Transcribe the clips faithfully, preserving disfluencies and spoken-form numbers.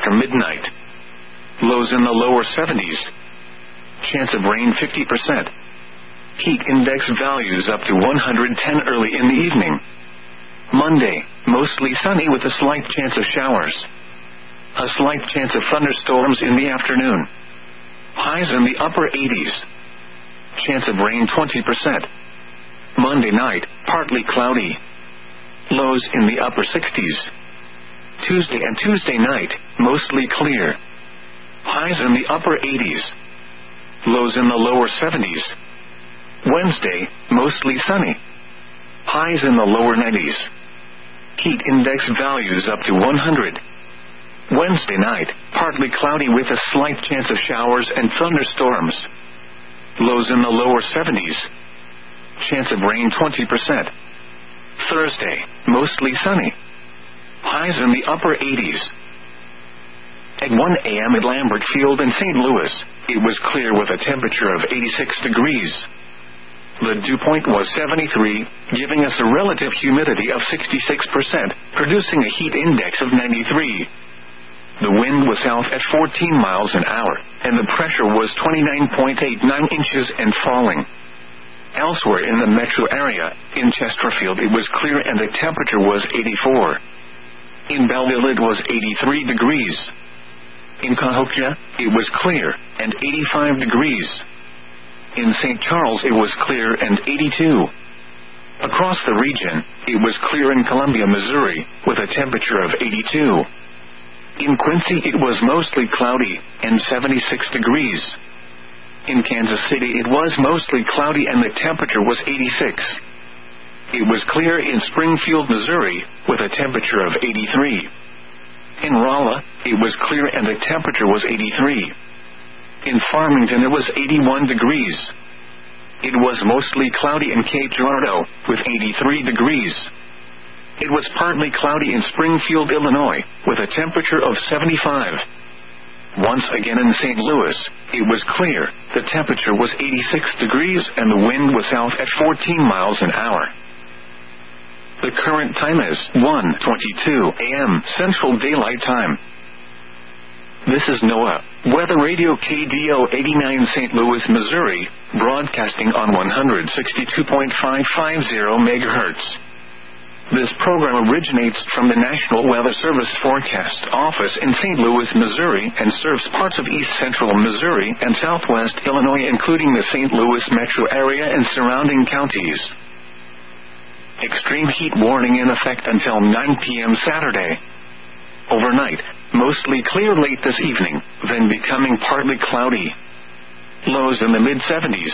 after midnight. Lows in the lower seventies. Chance of rain fifty percent. Heat index values up to one hundred ten early in the evening. Monday, mostly sunny with a slight chance of showers. A slight chance of thunderstorms in the afternoon. Highs in the upper eighties. Chance of rain twenty percent. Monday night, partly cloudy. Lows in the upper sixties. Tuesday and Tuesday night, mostly clear. Highs in the upper eighties. Lows in the lower seventies. Wednesday, mostly sunny. Highs in the lower nineties. Heat index values up to one hundred. Wednesday night, partly cloudy with a slight chance of showers and thunderstorms. Lows in the lower seventies. Chance of rain twenty percent. Thursday, mostly sunny. Highs in the upper eighties. At one a.m. at Lambert Field in Saint Louis, it was clear with a temperature of eighty-six degrees. The dew point was seventy-three, giving us a relative humidity of sixty-six percent, producing a heat index of ninety-three. The wind was south at fourteen miles an hour, and the pressure was twenty-nine point eight nine inches and falling. Elsewhere in the metro area, in Chesterfield it was clear and the temperature was eighty-four. In Belleville it was eighty-three degrees. In Cahokia, it was clear, and eighty-five degrees. In Saint Charles it was clear and eighty-two. Across the region, it was clear in Columbia, Missouri, with a temperature of eighty-two. In Quincy it was mostly cloudy, and seventy-six degrees. In Kansas City it was mostly cloudy and the temperature was eighty-six. It was clear in Springfield, Missouri, with a temperature of eighty-three. In Rolla, it was clear and the temperature was eighty-three. In Farmington it was eighty-one degrees. It was mostly cloudy in Cape Girardeau, with eighty-three degrees. It was partly cloudy in Springfield, Illinois, with a temperature of seventy-five. Once again in Saint Louis, it was clear, the temperature was eighty-six degrees and the wind was south at fourteen miles an hour. The current time is one twenty-two a.m. Central Daylight Time. This is NOAA, Weather Radio K D O eighty-nine Saint Louis, Missouri, broadcasting on one sixty-two point five five zero megahertz. This program originates from the National Weather Service Forecast Office in Saint Louis, Missouri, and serves parts of east central Missouri and southwest Illinois, including the Saint Louis metro area and surrounding counties. Extreme heat warning in effect until nine p.m. Saturday. Overnight, mostly clear late this evening, then becoming partly cloudy. Lows in the mid seventies.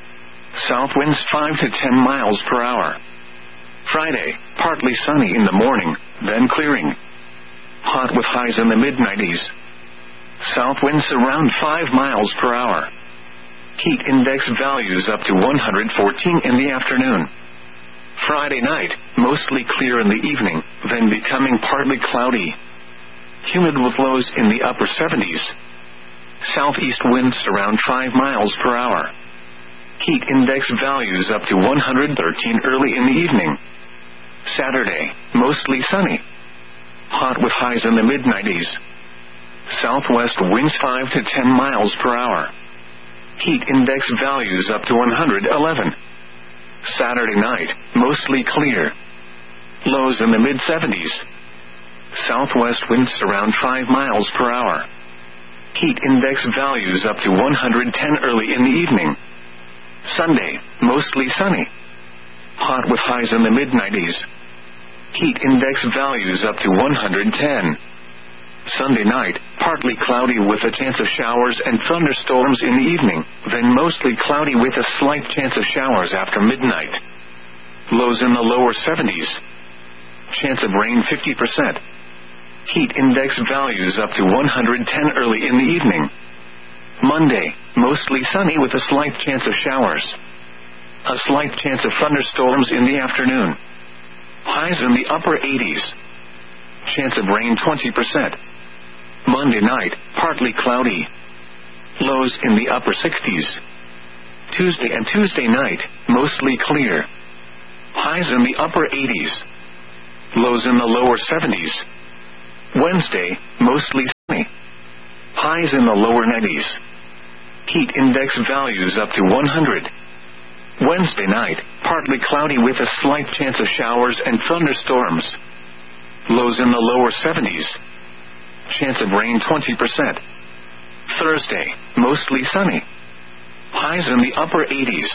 South winds five to ten miles per hour. Friday, partly sunny in the morning, then clearing. Hot with highs in the mid nineties. South winds around five miles per hour. Heat index values up to one hundred fourteen in the afternoon. Friday night, mostly clear in the evening, then becoming partly cloudy. Humid with lows in the upper seventies. Southeast winds around five miles per hour. Heat index values up to one hundred thirteen early in the evening. Saturday, mostly sunny. Hot with highs in the mid nineties. Southwest winds five to ten miles per hour. Heat index values up to one hundred eleven. Saturday night, mostly clear. Lows in the mid seventies. Southwest winds around five miles per hour. Heat index values up to one hundred ten early in the evening. Sunday, mostly sunny. Hot with highs in the mid nineties. Heat index values up to one hundred ten. Sunday night, partly cloudy with a chance of showers and thunderstorms in the evening, then mostly cloudy with a slight chance of showers after midnight. Lows in the lower seventies. Chance of rain fifty percent. Heat index values up to one hundred ten early in the evening. Monday, mostly sunny with a slight chance of showers. A slight chance of thunderstorms in the afternoon. Highs in the upper eighties. Chance of rain twenty percent. Monday night, partly cloudy. Lows in the upper sixties. Tuesday and Tuesday night, mostly clear. Highs in the upper eighties. Lows in the lower seventies. Wednesday, mostly Highs in the lower nineties. Heat index values up to one hundred. Wednesday night, partly cloudy with a slight chance of showers and thunderstorms. Lows in the lower seventies. Chance of rain twenty percent. Thursday, mostly sunny. Highs in the upper eighties.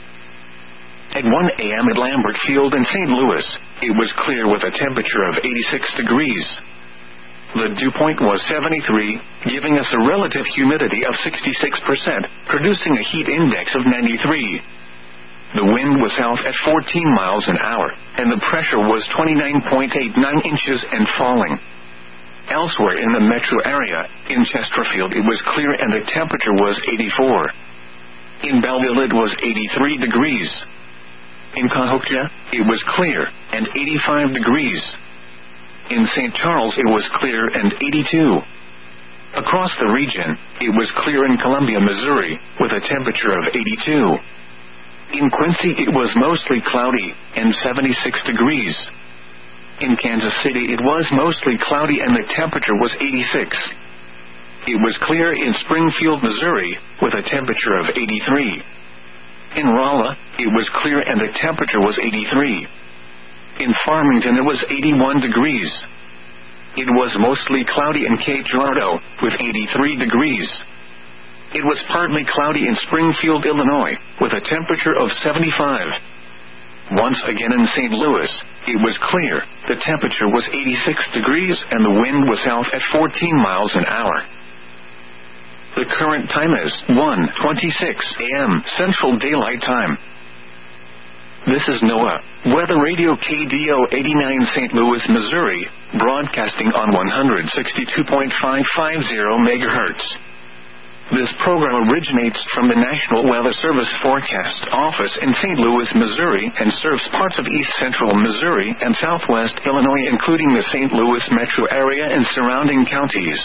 At one a.m. at Lambert Field in Saint Louis, it was clear with a temperature of eighty-six degrees. The dew point was seventy-three, giving us a relative humidity of sixty-six percent, producing a heat index of ninety-three. The wind was south at fourteen miles an hour, and the pressure was twenty-nine point eight nine inches and falling. Elsewhere in the metro area, in Chesterfield it was clear and the temperature was eighty-four. In Belleville it was eighty-three degrees. In Cahokia, it was clear, and eighty-five degrees. In Saint Charles it was clear and eighty-two. Across the region, it was clear in Columbia, Missouri, with a temperature of eighty-two. In Quincy it was mostly cloudy, and seventy-six degrees. In Kansas City it was mostly cloudy and the temperature was eighty-six. It was clear in Springfield, Missouri, with a temperature of eighty-three. In Rolla, it was clear and the temperature was eighty-three. In Farmington it was eighty-one degrees. It was mostly cloudy in Cape Girardeau, with eighty-three degrees. It was partly cloudy in Springfield, Illinois, with a temperature of seventy-five. Once again in Saint Louis, it was clear, the temperature was eighty-six degrees and the wind was south at fourteen miles an hour. The current time is one twenty-six a.m. Central Daylight Time. This is NOAA, Weather Radio K D O eighty-nine Saint Louis, Missouri, broadcasting on one sixty-two point five five zero megahertz. This program originates from the National Weather Service Forecast Office in Saint Louis, Missouri, and serves parts of east central Missouri and southwest Illinois, including the Saint Louis metro area and surrounding counties.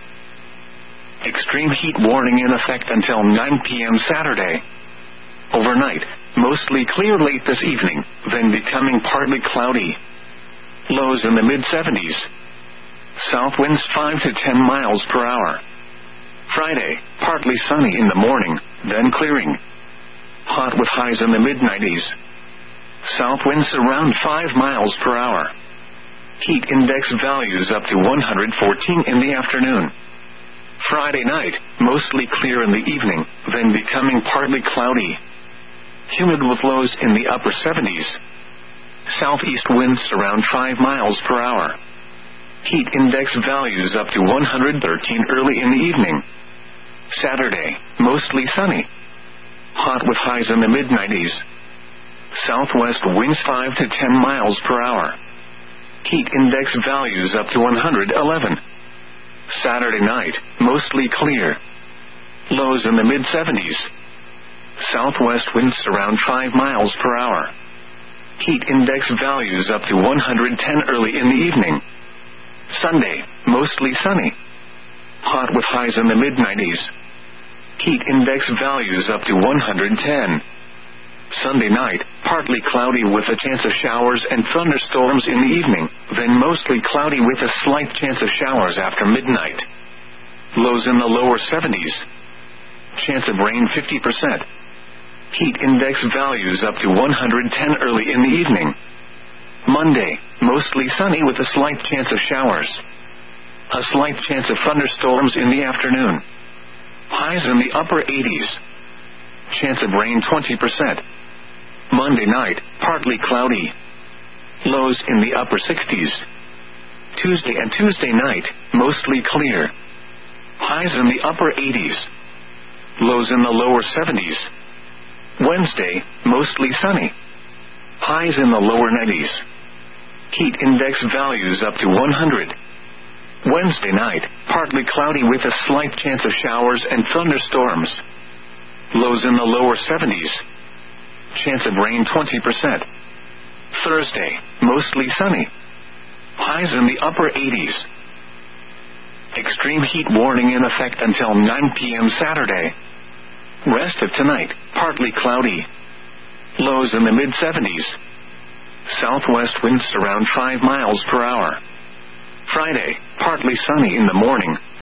Extreme heat warning in effect until nine p.m. Saturday. Overnight, mostly clear late this evening, then becoming partly cloudy. Lows in the mid seventies. South winds five to ten miles per hour. Friday, partly sunny in the morning, then clearing. Hot with highs in the mid nineties. South winds around five miles per hour. Heat index values up to one hundred fourteen in the afternoon. Friday night, mostly clear in the evening, then becoming partly cloudy. Humid with lows in the upper seventies. Southeast winds around five miles per hour. Heat index values up to one hundred thirteen early in the evening. Saturday, mostly sunny. Hot with highs in the mid nineties. Southwest winds five to ten miles per hour. Heat index values up to one hundred eleven. Saturday night, mostly clear. Lows in the mid seventies. Southwest winds around five miles per hour. Heat index values up to one hundred ten early in the evening. Sunday, mostly sunny. Hot with highs in the mid nineties. Heat index values up to one hundred ten. Sunday night, partly cloudy with a chance of showers and thunderstorms in the evening, then mostly cloudy with a slight chance of showers after midnight. Lows in the lower seventies. Chance of rain fifty percent. Heat index values up to one hundred ten early in the evening. Monday, mostly sunny with a slight chance of showers. A slight chance of thunderstorms in the afternoon. Highs in the upper eighties. Chance of rain twenty percent. Monday night, partly cloudy. Lows in the upper sixties. Tuesday and Tuesday night, mostly clear. Highs in the upper eighties. Lows in the lower seventies. Wednesday, mostly sunny. Highs in the lower nineties. Heat index values up to one hundred. Wednesday night, partly cloudy with a slight chance of showers and thunderstorms. Lows in the lower seventies. Chance of rain twenty percent. Thursday, mostly sunny. Highs in the upper eighties. Extreme heat warning in effect until nine p.m. Saturday. Rest of tonight, partly cloudy. Lows in the mid seventies. Southwest winds around five miles per hour. Friday, partly sunny in the morning,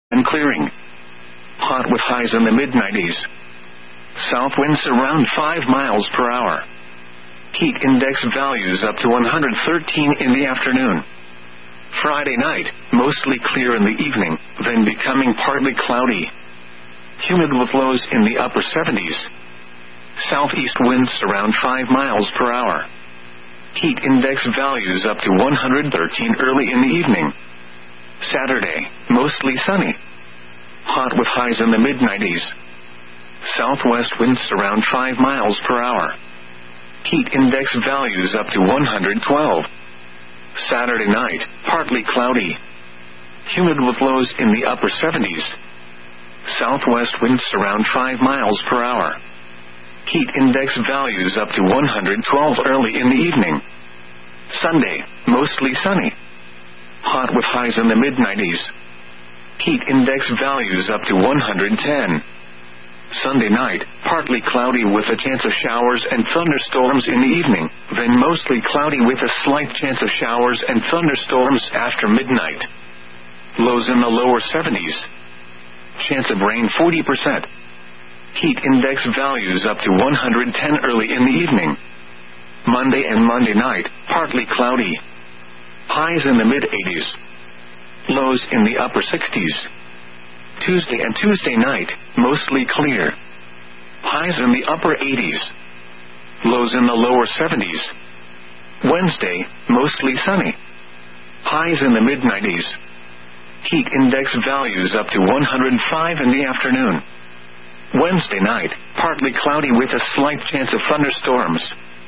and clearing. Hot with highs in the mid nineties. South winds around five miles per hour. Heat index values up to one hundred thirteen in the afternoon. Friday night, mostly clear in the evening, then becoming partly cloudy. Humid with lows in the upper seventies. Southeast winds around five miles per hour. Heat index values up to one hundred thirteen early in the evening. Saturday, mostly sunny. Hot with highs in the mid nineties. Southwest winds around five miles per hour. Heat index values up to one hundred twelve. Saturday night, partly cloudy. Humid with lows in the upper seventies. Southwest winds around five miles per hour. Heat index values up to one hundred twelve early in the evening. Sunday, mostly sunny. Hot with highs in the mid nineties. Heat index values up to one hundred ten. Sunday night, partly cloudy with a chance of showers and thunderstorms in the evening, then mostly cloudy with a slight chance of showers and thunderstorms after midnight. Lows in the lower seventies. Chance of rain forty percent. Heat index values up to one hundred ten early in the evening. Monday and Monday night, partly cloudy. Highs in the mid eighties. Lows in the upper sixties. Tuesday and Tuesday night, mostly clear. Highs in the upper eighties. Lows in the lower seventies. Wednesday, mostly sunny. Highs in the mid nineties. Heat index values up to one hundred five in the afternoon. Wednesday night, partly cloudy with a slight chance of thunderstorms.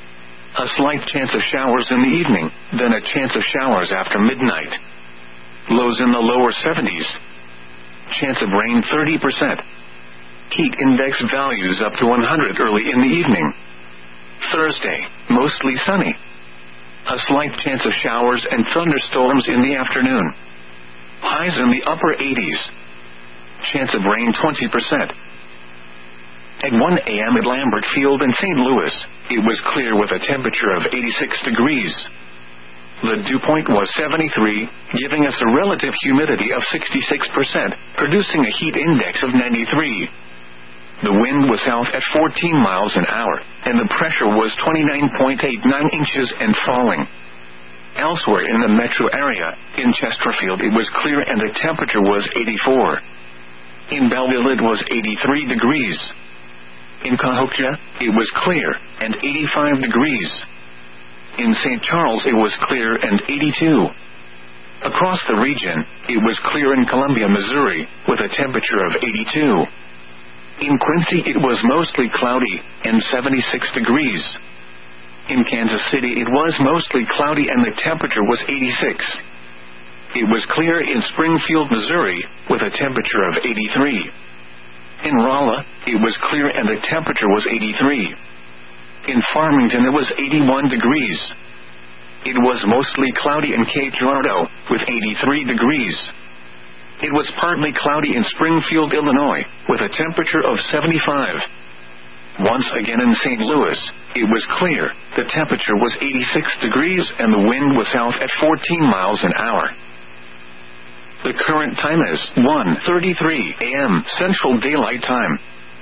A slight chance of showers in the evening, then a chance of showers after midnight. Lows in the lower seventies. Chance of rain thirty percent. Heat index values up to one hundred early in the evening. Thursday, mostly sunny. A slight chance of showers and thunderstorms in the afternoon. Highs in the upper eighties. Chance of rain twenty percent. At one a.m. at Lambert Field in Saint Louis, it was clear with a temperature of eighty-six degrees. The dew point was seventy-three, giving us a relative humidity of sixty-six percent, producing a heat index of ninety-three. The wind was south at fourteen miles an hour, and the pressure was twenty-nine point eight nine inches and falling. Elsewhere in the metro area, in Chesterfield it was clear and the temperature was eighty-four. In Belleville it was eighty-three degrees. In Cahokia, it was clear and eighty-five degrees. In Saint Charles it was clear and eighty-two. Across the region, it was clear in Columbia, Missouri, with a temperature of eighty-two. In Quincy it was mostly cloudy, and seventy-six degrees. In Kansas City it was mostly cloudy and the temperature was eighty-six. It was clear in Springfield, Missouri, with a temperature of eighty-three. In Rolla, it was clear and the temperature was eighty-three. In Farmington it was eighty-one degrees. It was mostly cloudy in Cape Girardeau, with eighty-three degrees. It was partly cloudy in Springfield, Illinois, with a temperature of seventy-five. Once again in Saint Louis, it was clear, the temperature was eighty-six degrees and the wind was south at fourteen miles an hour. The current time is one thirty-three a.m. Central Daylight Time.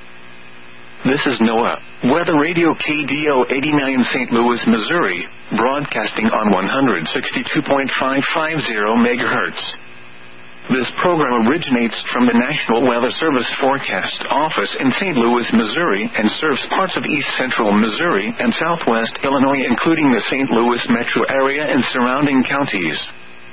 This is NOAA, Weather Radio K D O eighty-nine Saint Louis, Missouri, broadcasting on one sixty-two point five five zero megahertz. This program originates from the National Weather Service Forecast Office in Saint Louis, Missouri, and serves parts of east central Missouri and southwest Illinois, including the Saint Louis metro area and surrounding counties.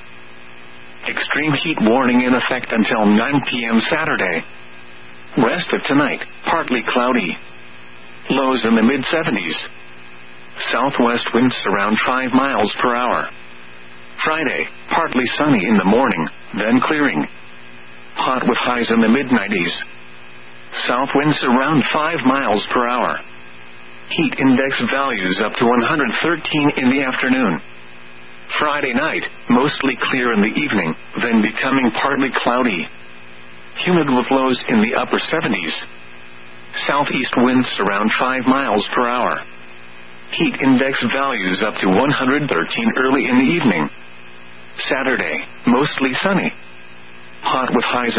Extreme heat warning in effect until nine p.m. Saturday. Rest of tonight, partly cloudy. Lows in the mid seventies. Southwest winds around five miles per hour. Friday, partly sunny in the morning, then clearing. Hot with highs in the mid nineties. South winds around five miles per hour. Heat index values up to one hundred thirteen in the afternoon. Friday night, mostly clear in the evening, then becoming partly cloudy. Humid with lows in the upper seventies. Southeast winds around five miles per hour. Heat index values up to one hundred thirteen early in the evening. Saturday, mostly sunny. Hot with highs in the mid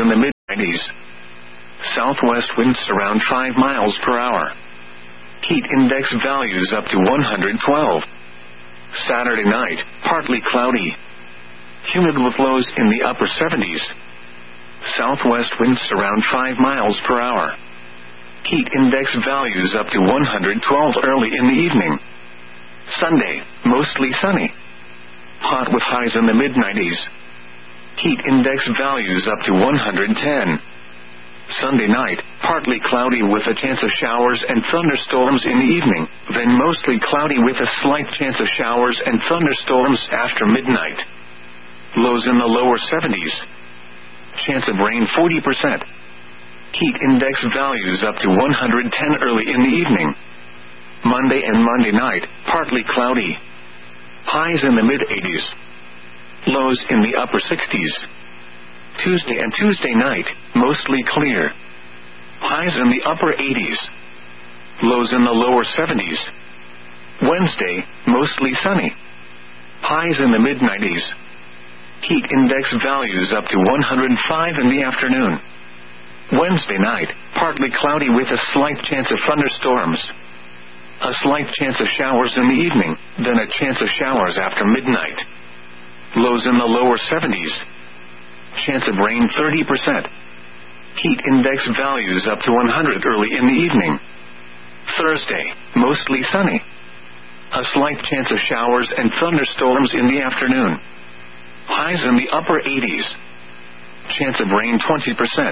nineties. Southwest winds around five miles per hour. Heat index values up to one hundred twelve. Saturday night, partly cloudy. Humid with lows in the upper seventies. Southwest winds around five miles per hour. Heat index values up to one hundred twelve early in the evening. Sunday, mostly sunny. Hot with highs in the mid nineties. Heat index values up to one hundred ten. Sunday night, partly cloudy with a chance of showers and thunderstorms in the evening, then mostly cloudy with a slight chance of showers and thunderstorms after midnight. Lows in the lower seventies. Chance of rain forty percent. Heat index values up to one hundred ten early in the evening. Monday and Monday night, partly cloudy. Highs in the mid eighties. Lows in the upper sixties. Tuesday and Tuesday night, mostly clear. Highs in the upper eighties. Lows in the lower seventies. Wednesday, mostly sunny. Highs in the mid nineties. Heat index values up to one hundred five in the afternoon. Wednesday night, partly cloudy with a slight chance of thunderstorms. A slight chance of showers in the evening, then a chance of showers after midnight. Lows in the lower seventies. Chance of rain thirty percent. Heat index values up to one hundred early in the evening. Thursday, mostly sunny. A slight chance of showers and thunderstorms in the afternoon. Highs in the upper eighties. Chance of rain twenty percent.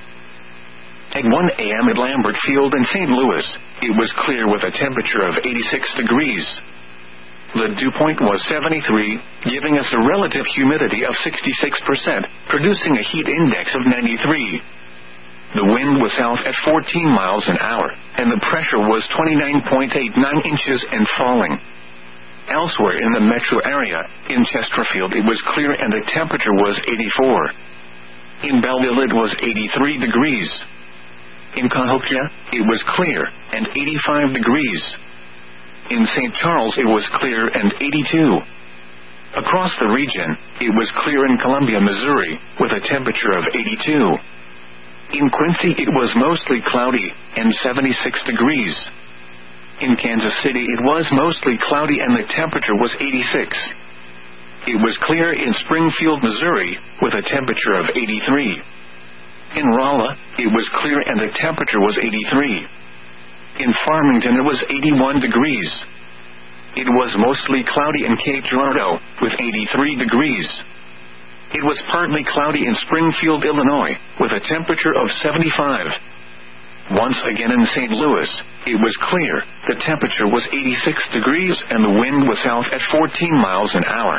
At one a.m. at Lambert Field in Saint Louis, it was clear with a temperature of eighty-six degrees. The dew point was seventy-three, giving us a relative humidity of sixty-six percent, producing a heat index of ninety-three. The wind was south at fourteen miles an hour, and the pressure was twenty-nine point eight nine inches and falling. Elsewhere in the metro area, in Chesterfield it was clear and the temperature was eighty-four. In Belleville it was eighty-three degrees. In Cahokia, it was clear and eighty-five degrees. In Saint Charles it was clear and eighty-two. Across the region, it was clear in Columbia, Missouri, with a temperature of eighty-two. In Quincy it was mostly cloudy, and seventy-six degrees. In Kansas City it was mostly cloudy and the temperature was eighty-six. It was clear in Springfield, Missouri, with a temperature of eighty-three. In Rolla, it was clear and the temperature was eighty-three. In Farmington it was eighty-one degrees. It was mostly cloudy in Cape Girardeau, with eighty-three degrees. It was partly cloudy in Springfield, Illinois, with a temperature of seventy-five. Once again in Saint Louis, it was clear, the temperature was eighty-six degrees and the wind was south at fourteen miles an hour.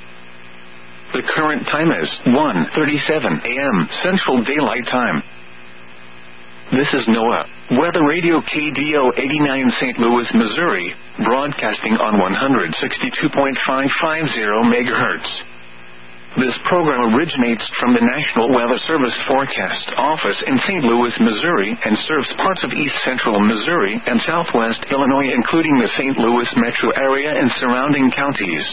The current time is one thirty-seven a.m. Central Daylight Time. This is NOAA Weather Radio K D O eighty-nine Saint Louis, Missouri, broadcasting on one sixty-two point five five zero megahertz. This program originates from the National Weather Service Forecast Office in Saint Louis, Missouri, and serves parts of east central Missouri and southwest Illinois, including the Saint Louis metro area and surrounding counties.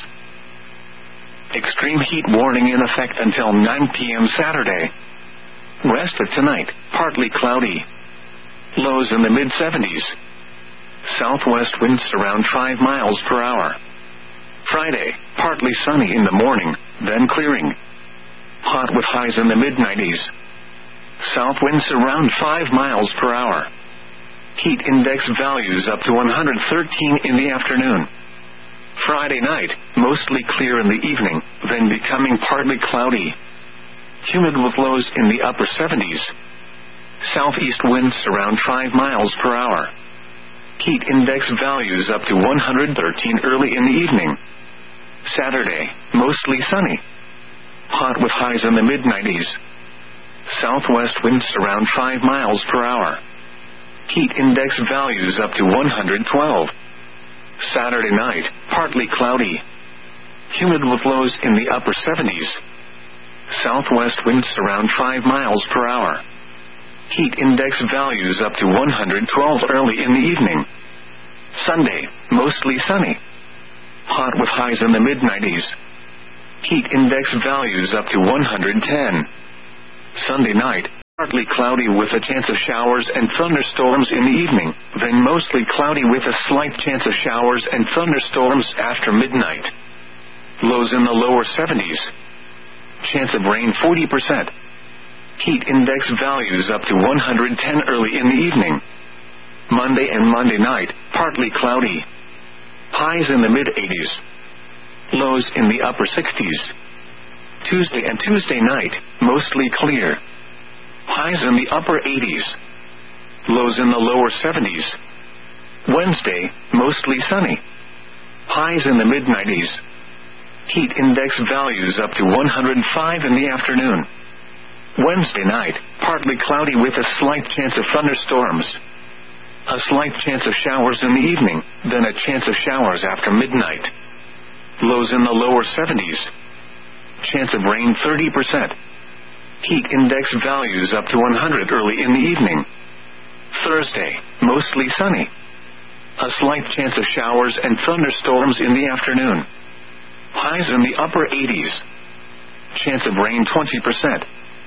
Extreme heat warning in effect until nine p.m. Saturday. Rest of tonight, partly cloudy. Lows in the mid seventies. Southwest winds around five miles per hour. Friday, partly sunny in the morning, then clearing. Hot with highs in the mid nineties. South winds around five miles per hour. Heat index values up to one hundred thirteen in the afternoon. Friday night, mostly clear in the evening, then becoming partly cloudy. Humid with lows in the upper seventies. Southeast winds around five miles per hour. Heat index values up to one hundred thirteen early in the evening. Saturday, mostly sunny. Hot with highs in the mid nineties. Southwest winds around five miles per hour. Heat index values up to one hundred twelve. Saturday night, partly cloudy. Humid with lows in the upper seventies. Southwest winds around five miles per hour. Heat index values up to one hundred twelve early in the evening. Sunday, mostly sunny. Hot with highs in the mid nineties. Heat index values up to one hundred ten. Sunday night, partly cloudy with a chance of showers and thunderstorms in the evening, then mostly cloudy with a slight chance of showers and thunderstorms after midnight. Lows in the lower seventies. Chance of rain forty percent. Heat index values up to one hundred ten early in the evening. Monday and Monday night, partly cloudy. Highs in the mid-eighties. Lows in the upper sixties. Tuesday and Tuesday night, mostly clear. Highs in the upper eighties. Lows in the lower seventies. Wednesday, mostly sunny. Highs in the mid-nineties. Heat index values up to one hundred five in the afternoon. Wednesday night, partly cloudy with a slight chance of thunderstorms. A slight chance of showers in the evening, then a chance of showers after midnight. Lows in the lower seventies. Chance of rain thirty percent. Heat index values up to one hundred early in the evening. Thursday, mostly sunny. A slight chance of showers and thunderstorms in the afternoon. Highs in the upper eighties. Chance of rain twenty percent.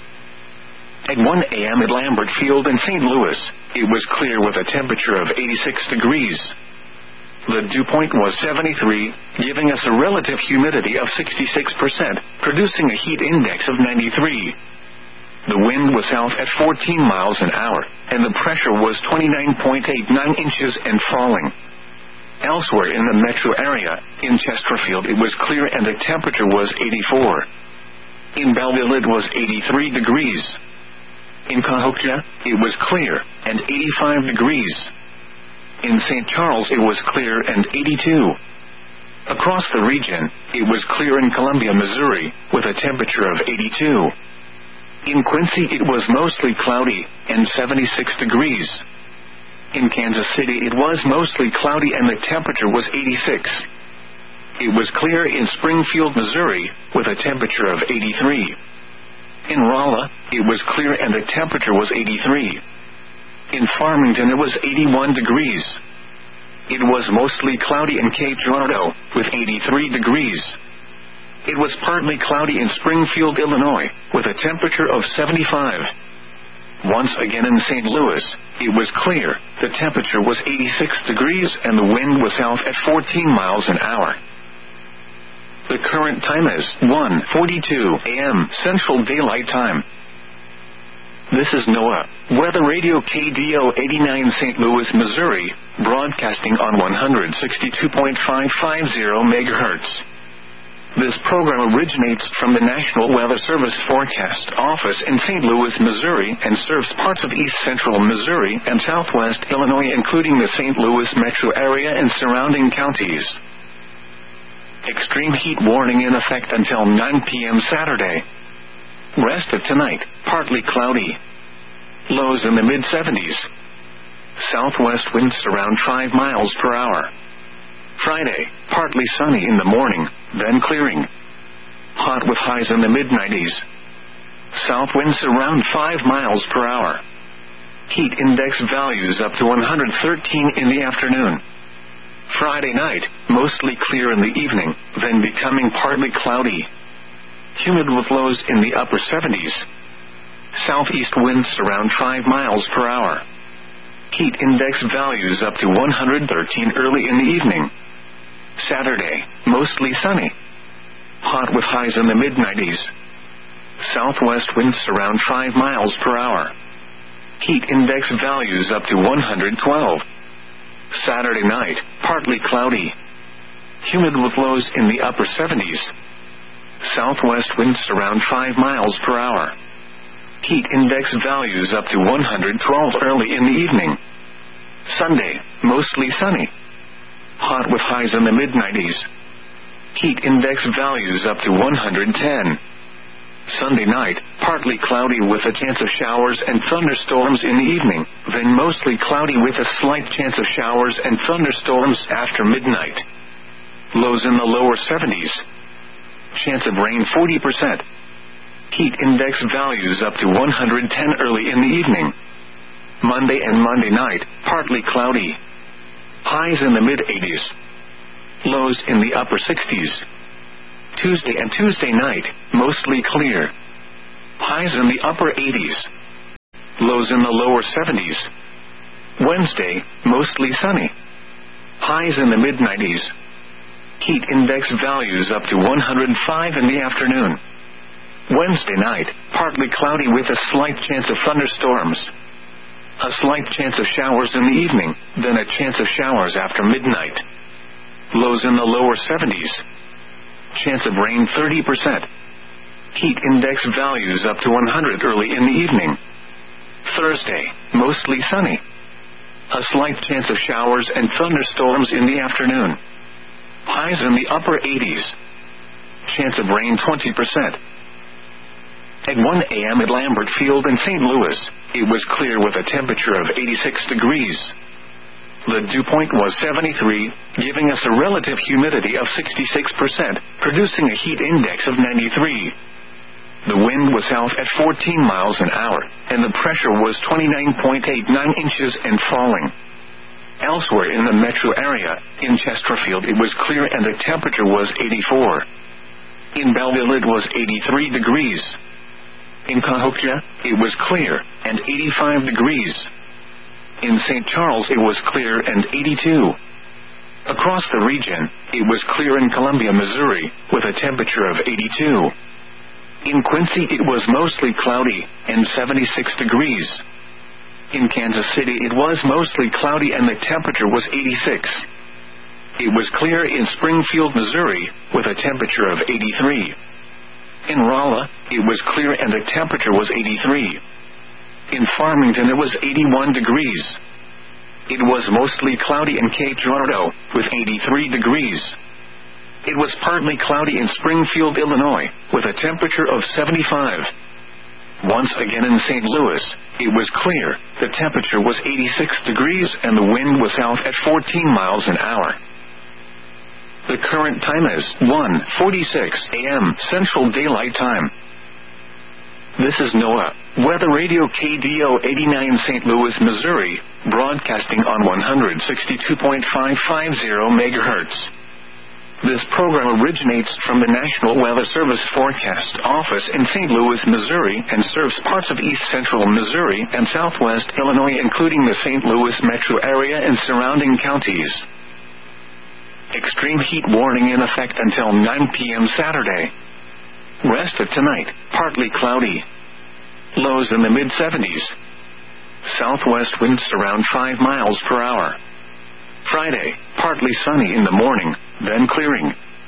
At one a.m. at Lambert Field in Saint Louis, it was clear with a temperature of eighty-six degrees. The dew point was seventy-three, giving us a relative humidity of sixty-six percent, producing a heat index of ninety-three. The wind was south at fourteen miles an hour, and the pressure was twenty-nine point eight nine inches and falling. Elsewhere in the metro area, in Chesterfield it was clear and the temperature was eighty-four. In Belleville it was eighty-three degrees. In Cahokia, it was clear, and eighty-five degrees. In Saint Charles it was clear and eighty-two. Across the region, it was clear in Columbia, Missouri, with a temperature of eighty-two. In Quincy it was mostly cloudy, and seventy-six degrees. In Kansas City it was mostly cloudy and the temperature was eighty-six. It was clear in Springfield, Missouri, with a temperature of eighty-three. In Rolla, it was clear and the temperature was eighty-three. In Farmington it was eighty-one degrees. It was mostly cloudy in Cape Girardeau, with eighty-three degrees. It was partly cloudy in Springfield, Illinois, with a temperature of seventy-five. Once again in Saint Louis, it was clear, the temperature was eighty-six degrees and the wind was south at fourteen miles an hour. The current time is one forty-two a.m. Central Daylight Time. This is NOAA, Weather Radio K D O eighty-nine Saint Louis, Missouri, broadcasting on one sixty-two point five five zero megahertz. This program originates from the National Weather Service Forecast Office in Saint Louis, Missouri, and serves parts of east central Missouri and southwest Illinois, including the Saint Louis metro area and surrounding counties. Extreme heat warning in effect until nine p.m. Saturday. Rest of tonight, partly cloudy. Lows in the mid-seventies. Southwest winds around five miles per hour. Friday, partly sunny in the morning, then clearing. Hot with highs in the mid-nineties. South winds around five miles per hour. Heat index values up to one hundred thirteen in the afternoon. Friday night, mostly clear in the evening, then becoming partly cloudy. Humid with lows in the upper seventies. Southeast winds around five miles per hour. Heat index values up to one hundred thirteen early in the evening. Saturday, mostly sunny. Hot with highs in the mid-nineties. Southwest winds around five miles per hour. Heat index values up to one hundred twelve. Saturday night, partly cloudy. Humid with lows in the upper seventies. Southwest winds around five miles per hour. Heat index values up to one hundred twelve early in the evening. Sunday, mostly sunny. Hot with highs in the mid-nineties. Heat index values up to one hundred ten. Sunday night, partly cloudy with a chance of showers and thunderstorms in the evening, then mostly cloudy with a slight chance of showers and thunderstorms after midnight. Lows in the lower seventies. Chance of rain forty percent. Heat index values up to one hundred ten early in the evening. Monday and Monday night, partly cloudy. Highs in the mid-eighties. Lows in the upper sixties. Tuesday and Tuesday night, mostly clear. Highs in the upper eighties. Lows in the lower seventies. Wednesday, mostly sunny. Highs in the mid nineties. Heat index values up to one hundred five in the afternoon. Wednesday night, partly cloudy with a slight chance of thunderstorms. A slight chance of showers in the evening, then a chance of showers after midnight. Lows in the lower seventies. Chance of rain thirty percent. Heat index values up to one hundred early in the evening. Thursday, mostly sunny. A slight chance of showers and thunderstorms in the afternoon. Highs in the upper eighties. Chance of rain twenty percent. At one a.m. at Lambert Field in Saint Louis, it was clear with a temperature of eighty-six degrees. The dew point was seventy-three, giving us a relative humidity of sixty-six percent, producing a heat index of ninety-three. The wind was south at fourteen miles an hour, and the pressure was twenty-nine point eight nine inches and falling. Elsewhere in the metro area, in Chesterfield it was clear and the temperature was eighty-four. In Belleville it was eighty-three degrees. In Cahokia, it was clear, and eighty-five degrees. In Saint Charles it was clear and eighty-two. Across the region, it was clear in Columbia, Missouri, with a temperature of eighty-two. In Quincy it was mostly cloudy, and seventy-six degrees. In Kansas City it was mostly cloudy and the temperature was eighty-six. It was clear in Springfield, Missouri, with a temperature of eighty-three. In Rolla, it was clear and the temperature was eighty-three. In Farmington it was eighty-one degrees. It was mostly cloudy in Cape Girardeau, with eighty-three degrees. It was partly cloudy in Springfield, Illinois, with a temperature of seventy-five. Once again in Saint Louis, it was clear, the temperature was eighty-six degrees and the wind was south at fourteen miles an hour. The current time is one forty-six a.m. Central Daylight Time. This is NOAA, Weather Radio K D O eighty-nine Saint Louis, Missouri, broadcasting on one sixty-two point five five zero megahertz. This program originates from the National Weather Service Forecast Office in Saint Louis, Missouri, and serves parts of east central Missouri and southwest Illinois, including the Saint Louis metro area and surrounding counties. Extreme heat warning in effect until nine p.m. Saturday. Rest of tonight, partly cloudy. Lows in the mid seventies. Southwest winds around five miles per hour. Friday, partly sunny in the morning, then clearing.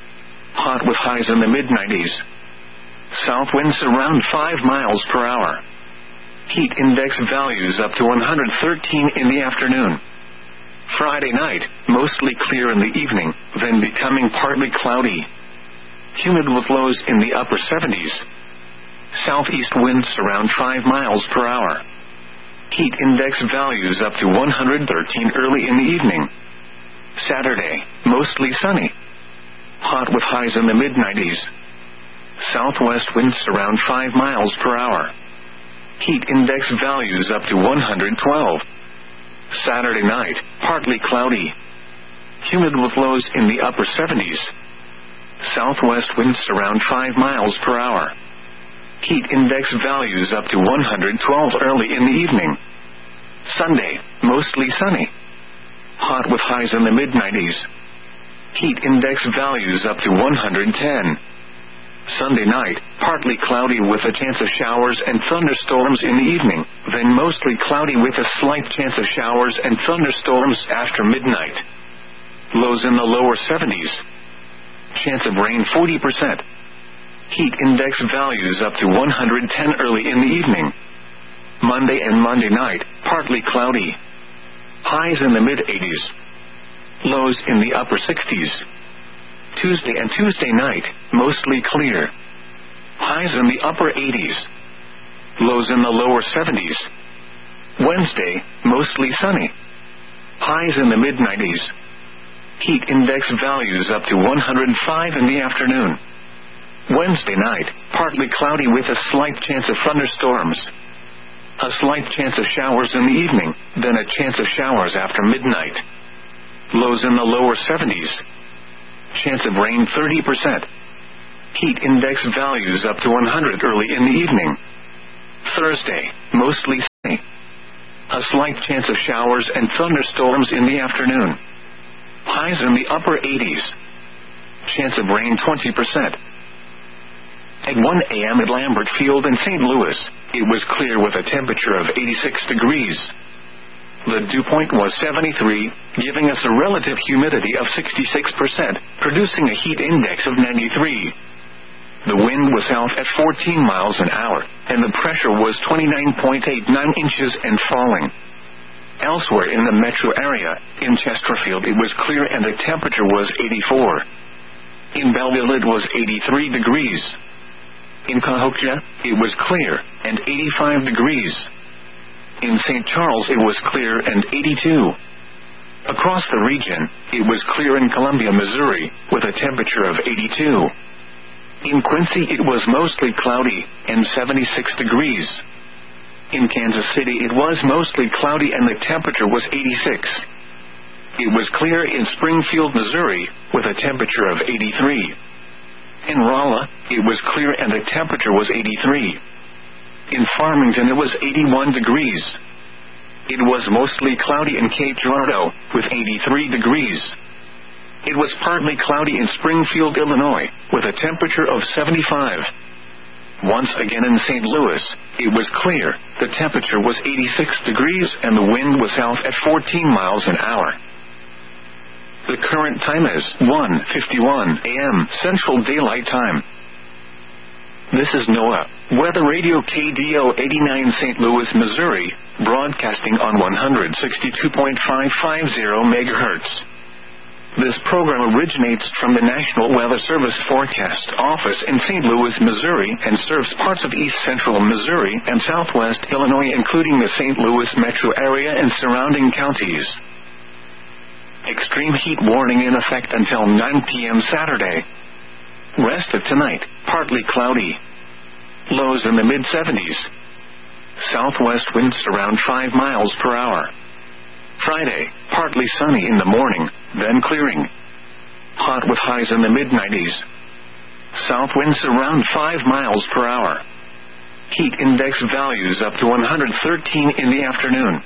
Hot with highs in the mid nineties. South winds around five miles per hour. Heat index values up to one hundred thirteen in the afternoon. Friday night, mostly clear in the evening, then becoming partly cloudy. Humid with lows in the upper seventies. Southeast winds around five miles per hour. Heat index values up to one hundred thirteen early in the evening. Saturday, mostly sunny. Hot with highs in the mid nineties. Southwest winds around five miles per hour. Heat index values up to one hundred twelve. Saturday night, partly cloudy. Humid with lows in the upper seventies. Southwest winds around five miles per hour. Heat index values up to one hundred twelve early in the evening. Sunday, mostly sunny. Hot with highs in the mid nineties. Heat index values up to one hundred ten. Sunday night, partly cloudy with a chance of showers and thunderstorms in the evening, then mostly cloudy with a slight chance of showers and thunderstorms after midnight. Lows in the lower seventies. Chance of rain forty percent. Heat index values up to one hundred ten early in the evening. Monday and Monday night, partly cloudy. Highs in the mid eighties. Lows in the upper sixties. Tuesday and Tuesday night, mostly clear. Highs in the upper eighties. Lows in the lower seventies. Wednesday, mostly sunny. Highs in the mid nineties. Heat index values up to one hundred five in the afternoon. Wednesday night, partly cloudy with a slight chance of thunderstorms. A slight chance of showers in the evening, then a chance of showers after midnight. Lows in the lower seventies. Chance of rain thirty percent. Heat index values up to one hundred early in the evening. Thursday, mostly sunny. A slight chance of showers and thunderstorms in the afternoon. Highs in the upper eighties. Chance of rain twenty percent. At one a.m. at Lambert Field in Saint Louis, it was clear with a temperature of eighty-six degrees. The dew point was seventy-three, giving us a relative humidity of sixty-six percent, producing a heat index of ninety-three. The wind was south at fourteen miles an hour, and the pressure was twenty-nine point eight nine inches and falling. Elsewhere in the metro area, in Chesterfield it was clear and the temperature was eighty-four. In Belleville it was eighty-three degrees. In Cahokia, it was clear, and eighty-five degrees. In Saint Charles it was clear and eighty-two. Across the region, it was clear in Columbia, Missouri, with a temperature of eighty-two. In Quincy it was mostly cloudy, and seventy-six degrees. In Kansas City it was mostly cloudy and the temperature was eighty-six. It was clear in Springfield, Missouri, with a temperature of eighty-three. In Rolla, it was clear and the temperature was eighty-three. In Farmington it was eighty-one degrees. It was mostly cloudy in Cape Girardeau, with eighty-three degrees. It was partly cloudy in Springfield, Illinois, with a temperature of seventy-five. Once again in Saint Louis, it was clear, the temperature was eighty-six degrees and the wind was south at fourteen miles an hour. The current time is one fifty-one a.m. Central Daylight Time. This is NOAA Weather Radio K D O eighty-nine Saint Louis, Missouri, broadcasting on one sixty-two point five five zero megahertz. This program originates from the National Weather Service Forecast Office in Saint Louis, Missouri, and serves parts of east central Missouri and southwest Illinois, including the Saint Louis metro area and surrounding counties. Extreme heat warning in effect until nine p.m. Saturday. Rest of tonight, partly cloudy. Lows in the mid seventies. Southwest winds around five miles per hour. Friday, partly sunny in the morning, then clearing. Hot with highs in the mid nineties. South winds around five miles per hour. Heat index values up to one hundred thirteen in the afternoon.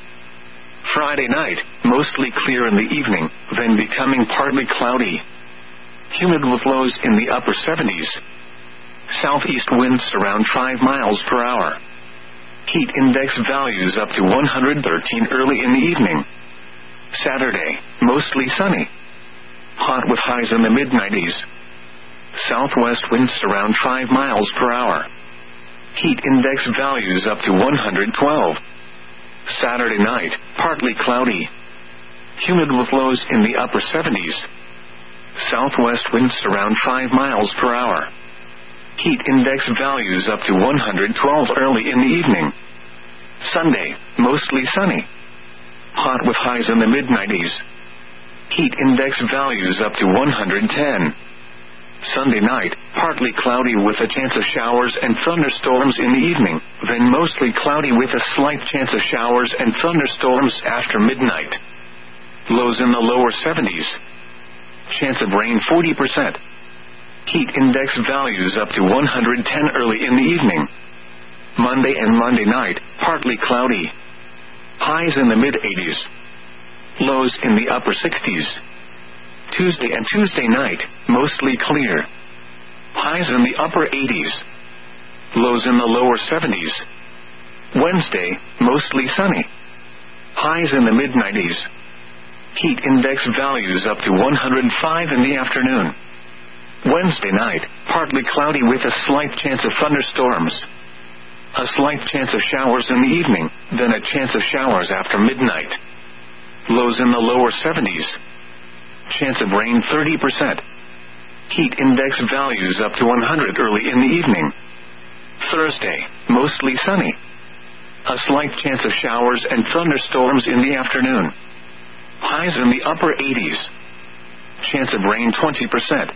Friday night, mostly clear in the evening, then becoming partly cloudy. Humid with lows in the upper seventies. Southeast winds around five miles per hour. Heat index values up to one hundred thirteen early in the evening. Saturday, mostly sunny. Hot with highs in the mid nineties. Southwest winds around five miles per hour. Heat index values up to one hundred twelve. Saturday night, partly cloudy. Humid with lows in the upper seventies. Southwest winds around five miles per hour. Heat index values up to one hundred twelve early in the evening. Sunday, mostly sunny. Hot with highs in the mid nineties. Heat index values up to one hundred ten. Sunday night, partly cloudy with a chance of showers and thunderstorms in the evening, then mostly cloudy with a slight chance of showers and thunderstorms after midnight. Lows in the lower seventies. Chance of rain forty percent. Heat index values up to one hundred ten early in the evening. Monday and Monday night, partly cloudy. Highs in the mid eighties. Lows in the upper sixties. Tuesday and Tuesday night, mostly clear. Highs in the upper eighties. Lows in the lower seventies. Wednesday, mostly sunny. Highs in the mid nineties. Heat index values up to one hundred five in the afternoon. Wednesday night, partly cloudy with a slight chance of thunderstorms. A slight chance of showers in the evening, then a chance of showers after midnight. Lows in the lower seventies. Chance of rain thirty percent. Heat index values up to one hundred early in the evening. Thursday, mostly sunny. A slight chance of showers and thunderstorms in the afternoon. Highs in the upper eighties. Chance of rain twenty percent.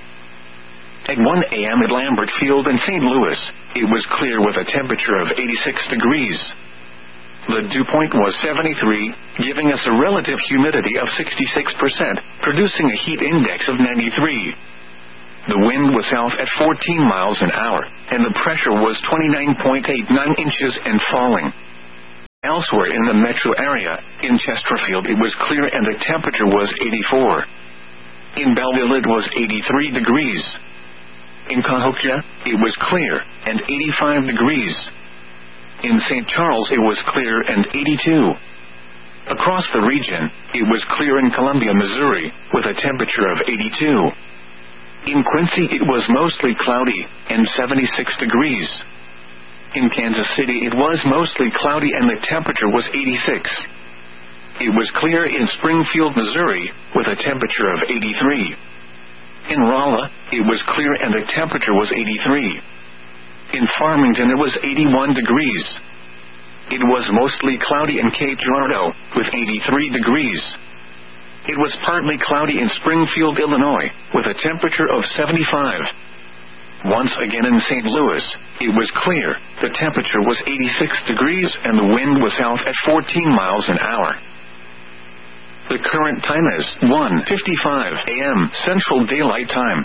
At one a.m. at Lambert Field in Saint Louis, it was clear with a temperature of eighty-six degrees. The dew point was seventy-three, giving us a relative humidity of sixty-six percent, producing a heat index of ninety-three. The wind was south at fourteen miles an hour, and the pressure was twenty-nine point eight nine inches and falling. Elsewhere in the metro area, in Chesterfield it was clear and the temperature was eighty-four. In Belleville it was eighty-three degrees. In Cahokia, it was clear, and eighty-five degrees. In Saint Charles it was clear and eighty-two. Across the region, it was clear in Columbia, Missouri, with a temperature of eighty-two. In Quincy it was mostly cloudy, and seventy-six degrees. In Kansas City it was mostly cloudy and the temperature was eighty-six. It was clear in Springfield, Missouri, with a temperature of eighty-three. In Rolla, it was clear and the temperature was eighty-three. In Farmington it was eighty-one degrees. It was mostly cloudy in Cape Girardeau, with eighty-three degrees. It was partly cloudy in Springfield, Illinois, with a temperature of seventy-five. Once again in Saint Louis, it was clear, the temperature was eighty-six degrees and the wind was south at fourteen miles an hour. The current time is one fifty-five a m Central Daylight Time.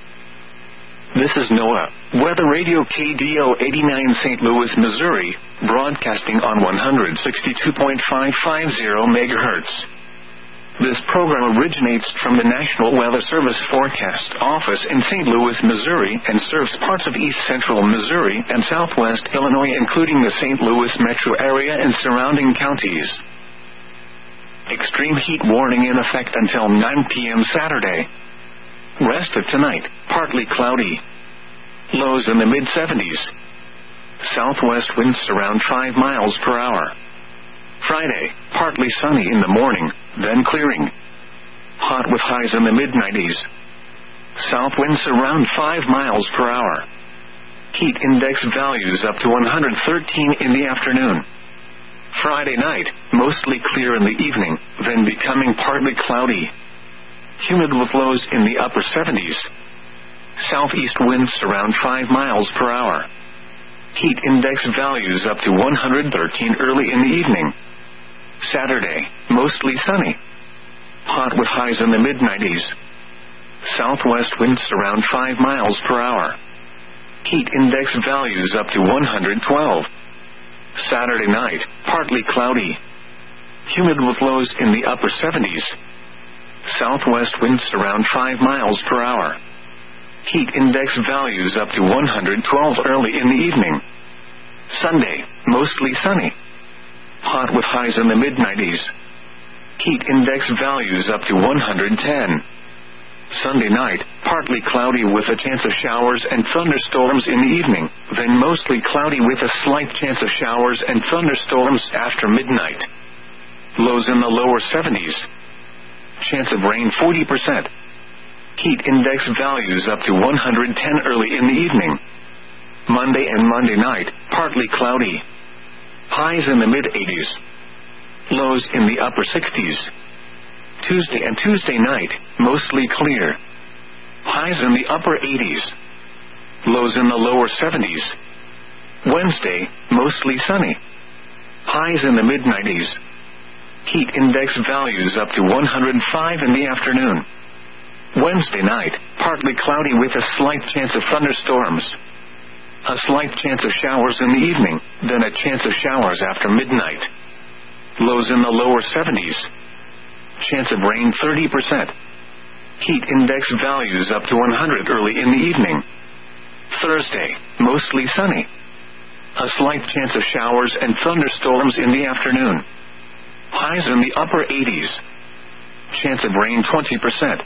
This is NOAA Weather Radio K D O eighty-nine Saint Louis, Missouri, broadcasting on one sixty-two point five five zero megahertz. This program originates from the National Weather Service Forecast Office in Saint Louis, Missouri, and serves parts of east central Missouri and southwest Illinois, including the Saint Louis metro area and surrounding counties. Extreme heat warning in effect until nine p m Saturday. Rest of tonight, partly cloudy. Lows in the mid seventies. Southwest winds around five miles per hour. Friday, partly sunny in the morning, then clearing. Hot with highs in the mid nineties. South winds around five miles per hour. Heat index values up to one hundred thirteen in the afternoon. Friday night, mostly clear in the evening, then becoming partly cloudy. Humid with lows in the upper seventies. Southeast winds around five miles per hour. Heat index values up to one hundred thirteen early in the evening. Saturday, mostly sunny. Hot with highs in the mid nineties. Southwest winds around five miles per hour. Heat index values up to one hundred twelve. Saturday night, partly cloudy. Humid with lows in the upper seventies. Southwest winds around five miles per hour. Heat index values up to one hundred twelve early in the evening. Sunday, mostly sunny. Hot with highs in the mid nineties. Heat index values up to one hundred ten. Sunday night, partly cloudy with a chance of showers and thunderstorms in the evening, then mostly cloudy with a slight chance of showers and thunderstorms after midnight. Lows in the lower seventies. Chance of rain forty percent. Heat index values up to one hundred ten early in the evening. Monday and Monday night, partly cloudy. Highs in the mid eighties. Lows in the upper sixties. Tuesday and Tuesday night, mostly clear. Highs in the upper eighties. Lows in the lower seventies. Wednesday, mostly sunny. Highs in the mid nineties. Heat index values up to one hundred five in the afternoon. Wednesday night, partly cloudy with a slight chance of thunderstorms. A slight chance of showers in the evening, then a chance of showers after midnight. Lows in the lower seventies. Chance of rain thirty percent. Heat index values up to one hundred early in the evening. Thursday, mostly sunny. A slight chance of showers and thunderstorms in the afternoon. Highs in the upper eighties. Chance of rain twenty percent.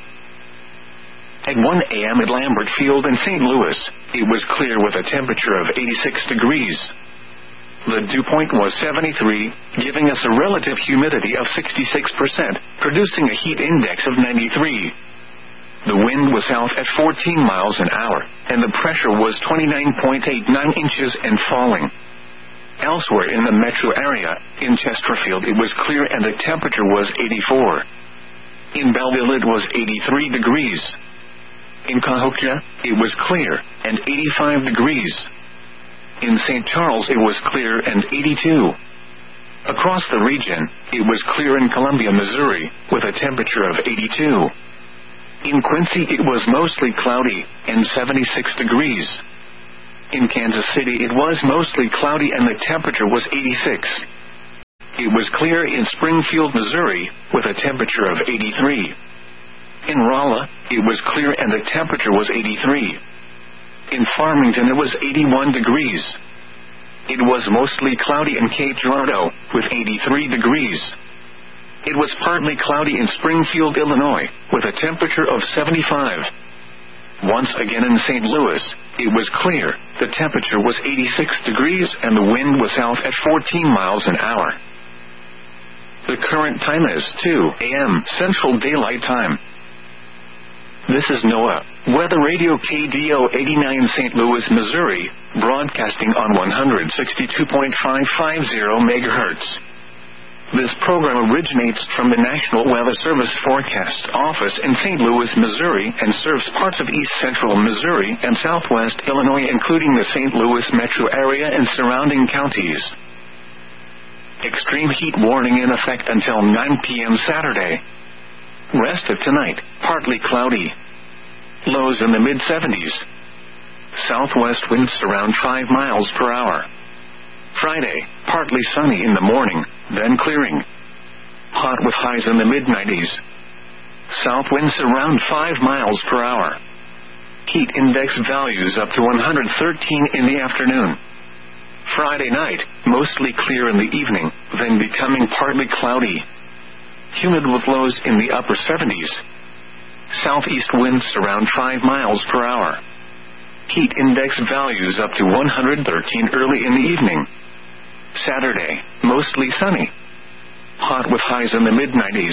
At one a m at Lambert Field in Saint Louis, it was clear with a temperature of eighty-six degrees. The dew point was seventy-three, giving us a relative humidity of sixty-six percent, producing a heat index of ninety-three. The wind was south at fourteen miles an hour, and the pressure was twenty-nine point eight nine inches and falling. Elsewhere in the metro area, in Chesterfield it was clear and the temperature was eighty-four. In Belleville it was eighty-three degrees. In Cahokia, it was clear, and eighty-five degrees. In Saint Charles it was clear and eighty-two. Across the region, it was clear in Columbia, Missouri, with a temperature of eighty-two. In Quincy it was mostly cloudy, and seventy-six degrees. In Kansas City it was mostly cloudy and the temperature was eighty-six. it was clear in Springfield, Missouri, with a temperature of eighty-three. In Rolla, it was clear and the temperature was eighty-three. In Farmington, it was eighty-one degrees. It was mostly cloudy in Cape Girardeau, with eighty-three degrees. It was partly cloudy in Springfield, Illinois, with a temperature of seventy-five. Once again in Saint Louis, it was clear, the temperature was eighty-six degrees and the wind was south at fourteen miles an hour. The current time is two a m Central Daylight Time. This is NOAA Weather Radio K D O eighty-nine Saint Louis, Missouri, broadcasting on one sixty-two point five five zero megahertz. This program originates from the National Weather Service Forecast Office in Saint Louis, Missouri, and serves parts of east central Missouri and southwest Illinois, including the Saint Louis metro area and surrounding counties. Extreme heat warning in effect until nine p m Saturday. Rest of tonight, partly cloudy. Lows in the mid seventies. Southwest winds around five miles per hour. Friday, partly sunny in the morning, then clearing. Hot with highs in the mid nineties. South winds around five miles per hour. Heat index values up to one hundred thirteen in the afternoon. Friday night, mostly clear in the evening, then becoming partly cloudy. Humid with lows in the upper seventies. Southeast winds around five miles per hour. Heat index values up to one hundred thirteen early in the evening. Saturday, mostly sunny. Hot with highs in the mid nineties.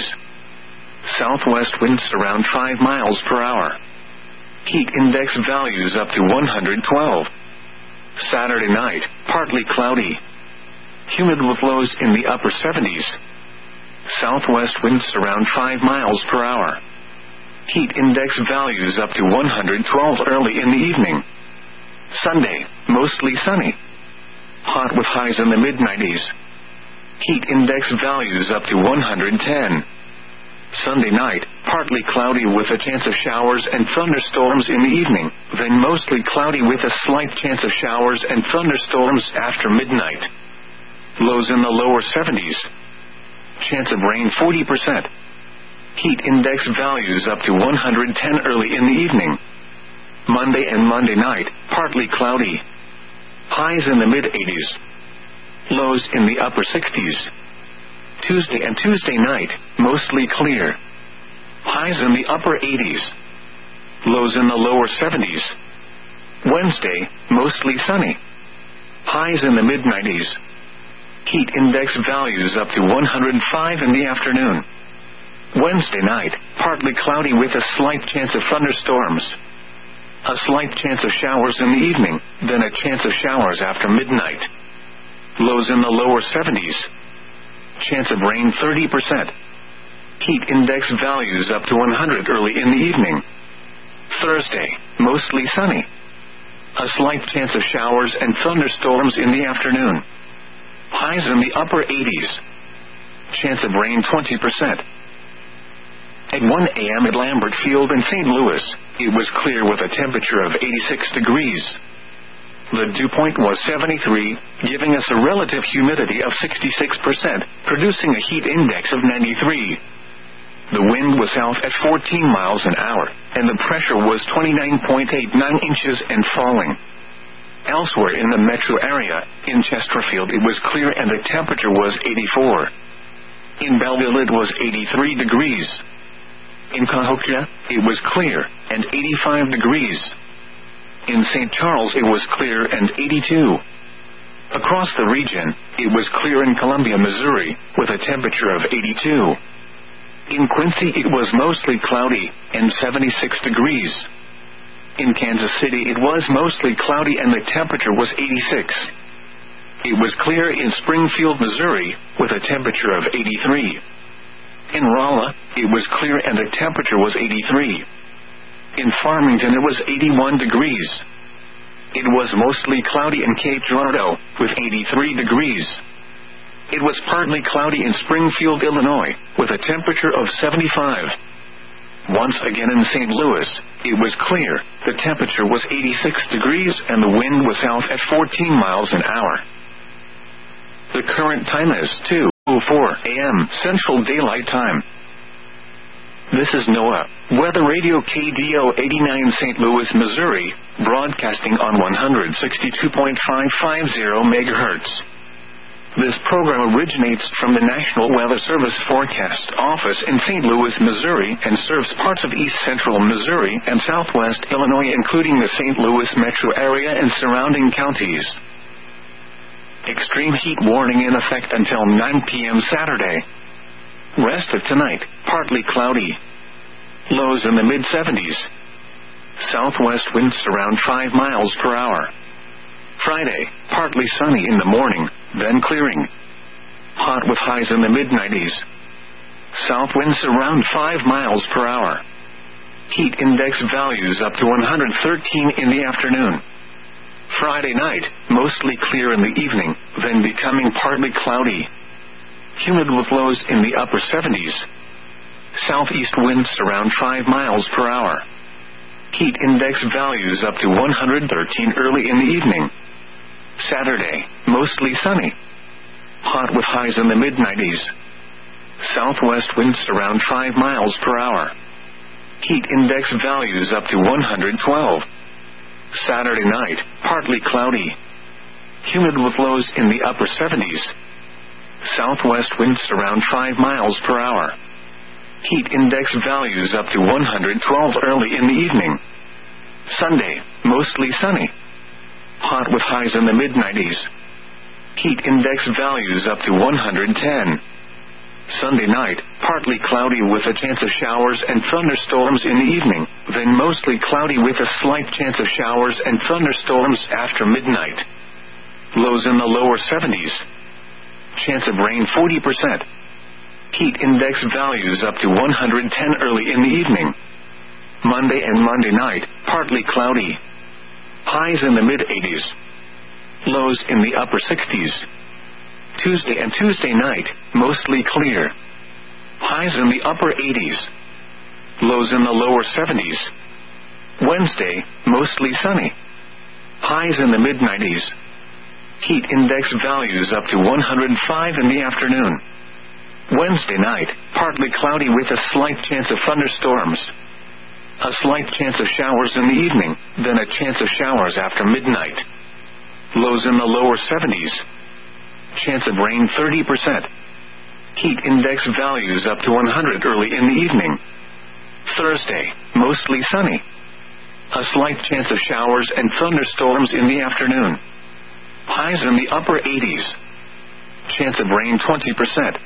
Southwest winds around five miles per hour. Heat index values up to one hundred twelve. Saturday night, partly cloudy. Humid with lows in the upper seventies. Southwest winds around five miles per hour. Heat index values up to one hundred twelve early in the evening. Sunday, mostly sunny. Hot with highs in the mid nineties. Heat index values up to one hundred ten. Sunday night, partly cloudy with a chance of showers and thunderstorms in the evening, then mostly cloudy with a slight chance of showers and thunderstorms after midnight. Lows in the lower seventies. Chance of rain forty percent. Heat index values up to one hundred ten early in the evening. Monday and Monday night, partly cloudy. Highs in the mid eighties. Lows in the upper sixties. Tuesday and Tuesday night, mostly clear. Highs in the upper eighties. Lows in the lower seventies. Wednesday, mostly sunny. Highs in the mid nineties. Heat index values up to one hundred five in the afternoon. Wednesday night, partly cloudy with a slight chance of thunderstorms. A slight chance of showers in the evening, then a chance of showers after midnight. Lows in the lower seventies. Chance of rain thirty percent. Heat index values up to one hundred early in the evening. Thursday, mostly sunny. A slight chance of showers and thunderstorms in the afternoon. Highs in the upper eighties. Chance of rain twenty percent. At one a m at Lambert Field in Saint Louis, it was clear with a temperature of eighty-six degrees. The dew point was seventy-three, giving us a relative humidity of sixty-six percent, producing a heat index of ninety-three. The wind was south at fourteen miles an hour, and the pressure was twenty-nine point eight nine inches and falling. Elsewhere in the metro area, in Chesterfield it was clear and the temperature was eighty-four. In Belleville it was eighty-three degrees. In Cahokia, it was clear, and eighty-five degrees. In Saint Charles it was clear and eighty-two. Across the region, it was clear in Columbia, Missouri, with a temperature of eighty-two. In Quincy it was mostly cloudy, and seventy-six degrees. In Kansas City it was mostly cloudy and the temperature was eighty-six. It was clear in Springfield, Missouri, with a temperature of eighty-three. In Rolla, it was clear and the temperature was eighty-three. In Farmington it was eighty-one degrees. It was mostly cloudy in Cape Girardeau, with eighty-three degrees. It was partly cloudy in Springfield, Illinois, with a temperature of seventy-five. Once again in Saint Louis, it was clear, the temperature was eighty-six degrees and the wind was south at fourteen miles an hour. The current time is two oh four a m Central Daylight Time. This is NOAA Weather Radio K D O eighty-nine Saint Louis, Missouri, broadcasting on one sixty-two point five five zero megahertz. This program originates from the National Weather Service Forecast Office in Saint Louis, Missouri, and serves parts of east central Missouri and southwest Illinois, including the Saint Louis metro area and surrounding counties. Extreme heat warning in effect until nine p m Saturday. Rest of tonight, partly cloudy. Lows in the mid seventies. Southwest winds around five miles per hour. Friday, partly sunny in the morning, then clearing. Hot with highs in the mid nineties. South winds around five miles per hour. Heat index values up to one hundred thirteen in the afternoon. Friday night, mostly clear in the evening, then becoming partly cloudy. Humid with lows in the upper seventies. Southeast winds around five miles per hour. Heat index values up to one hundred thirteen early in the evening. Saturday, mostly sunny. Hot with highs in the mid nineties. Southwest winds around five miles per hour. Heat index values up to one hundred twelve. Saturday night, partly cloudy. Humid with lows in the upper seventies. Southwest winds around five miles per hour. Heat index values up to one hundred twelve early in the evening. Sunday, mostly sunny. Hot with highs in the mid nineties. Heat index values up to one hundred ten. Sunday night, partly cloudy with a chance of showers and thunderstorms in the evening, then mostly cloudy with a slight chance of showers and thunderstorms after midnight. Lows in the lower seventies. Chance of rain forty percent. Heat index values up to one hundred ten early in the evening. Monday and Monday night, partly cloudy. Highs in the mid eighties. Lows in the upper sixties. Tuesday and Tuesday night, mostly clear. Highs in the upper eighties. Lows in the lower seventies. Wednesday, mostly sunny. Highs in the mid nineties. Heat index values up to one hundred five in the afternoon. Wednesday night, partly cloudy with a slight chance of thunderstorms. A slight chance of showers in the evening, then a chance of showers after midnight. Lows in the lower seventies. Chance of rain thirty percent. Heat index values up to one hundred early in the evening. Thursday, mostly sunny. A slight chance of showers and thunderstorms in the afternoon. Highs in the upper eighties. Chance of rain twenty percent.